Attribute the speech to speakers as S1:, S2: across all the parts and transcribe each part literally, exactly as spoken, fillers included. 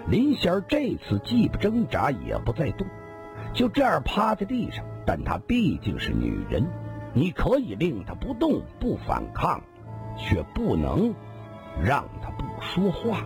S1: 林仙儿这次既不挣扎也不再动，就这样趴在地上。但她毕竟是女人，你可以令她不动不反抗，却不能让她不说话。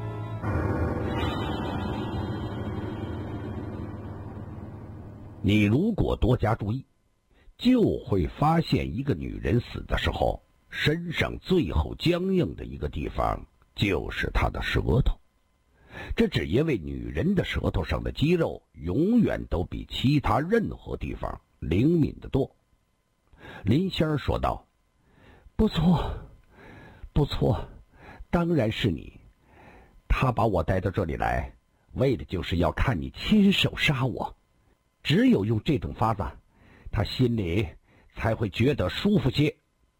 S1: 你如果多加注意，就会发现一个女人死的时候，身上最后僵硬的一个地方就是她的舌头。这只因为女人的舌头上的肌肉永远都比其他任何地方灵敏得多。林仙儿说道：不错不错，当然是你。他把我带到这里来，为的就是要看你亲手杀我。只有用这种法子，他心里才会觉得舒服些。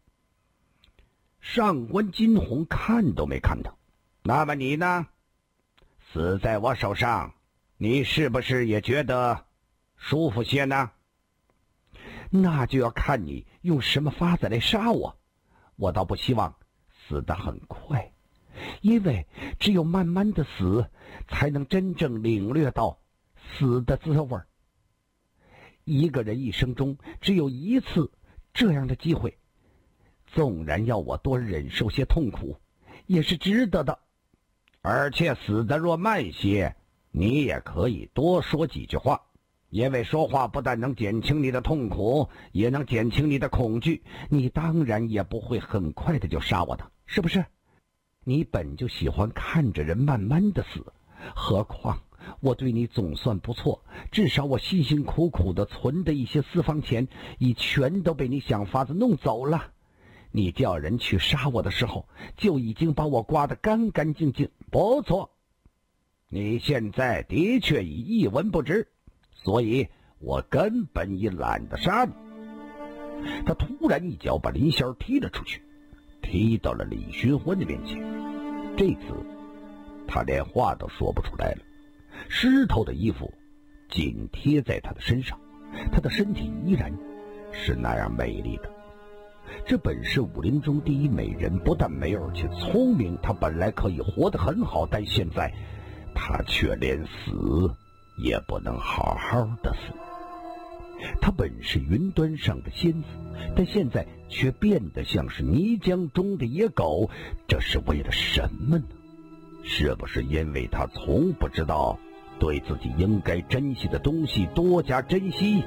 S1: 上官金鸿看都没看他。那么你呢？死在我手上，你是不是也觉得舒服些呢？那就要看你用什么法子来杀我。我倒不希望死得很快，因为只有慢慢的死，才能真正领略到死的滋味。一个人一生中只有一次这样的机会，纵然要我多忍受些痛苦，也是值得的。而且死得若慢些，你也可以多说几句话，因为说话不但能减轻你的痛苦，也能减轻你的恐惧。你当然也不会很快的就杀我的，是不是？你本就喜欢看着人慢慢的死，何况我对你总算不错，至少我辛辛苦苦的存的一些私房钱已全都被你想法子弄走了。你叫人去杀我的时候，就已经把我刮得干干净净。不错，你现在的确已一文不值，所以我根本已懒得杀你。他突然一脚把林仙儿踢了出去，踢到了李寻欢的面前。这次他连话都说不出来了，湿透的衣服紧贴在他的身上，他的身体依然是那样美丽的。这本是武林中第一美人，不但美而且聪明，她本来可以活得很好，但现在她却连死也不能好好的死。她本是云端上的仙子，但现在却变得像是泥浆中的野狗，这是为了什么呢？是不是因为她从不知道对自己应该珍惜的东西多加珍惜？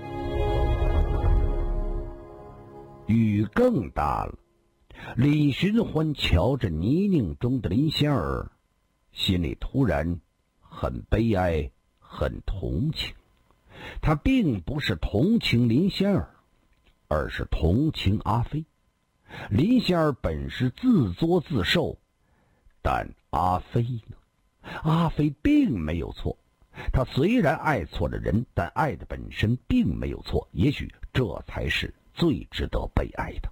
S1: 雨更大了，李寻欢瞧着泥泞中的林仙儿，心里突然很悲哀，很同情。他并不是同情林仙儿，而是同情阿飞。林仙儿本是自作自受，但阿飞呢？阿飞并没有错。他虽然爱错了人，但爱的本身并没有错，也许这才是最值得被爱的。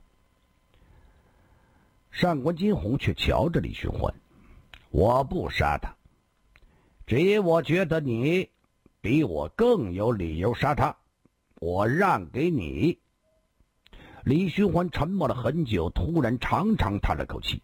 S1: 上官金鸿却瞧着李寻欢，我不杀他，只因我觉得你比我更有理由杀他，我让给你。李寻欢沉默了很久，突然长长叹了口气，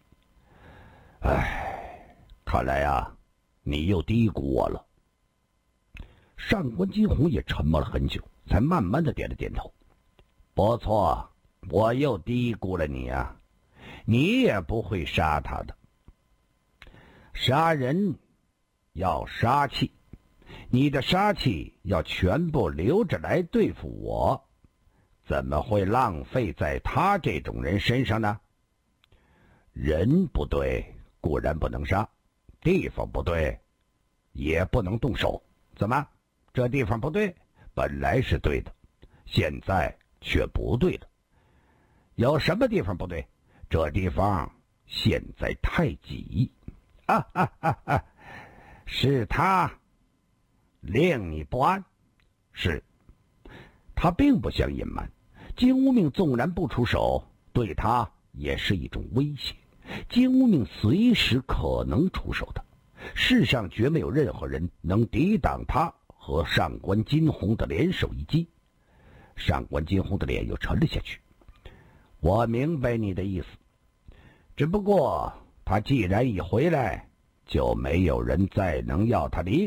S1: 唉，看来啊，你又低估我了。上官金鸿也沉默了很久，才慢慢的点了点头。不错，我又低估了你啊，你也不会杀他的。杀人要杀气，你的杀气要全部留着来对付我，怎么会浪费在他这种人身上呢？人不对固然不能杀，地方不对也不能动手。怎么，这地方不对，本来是对的，现在却不对了。有什么地方不对？这地方现在太挤。啊啊啊啊！是他令你不安？是。他并不想隐瞒，金无命纵然不出手，对他也是一种威胁。金无命随时可能出手的，世上绝没有任何人能抵挡他和上官金鸿的联手一击。上官金鸿的脸又沉了下去。我明白你的意思，只不过他既然已回来，就没有人再能要他离